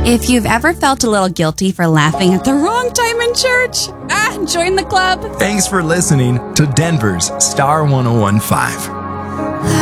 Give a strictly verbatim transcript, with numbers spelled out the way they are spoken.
If you've ever felt a little guilty for laughing at the wrong time in church, ah, join the club. Thanks for listening to Denver's Star one oh one point five.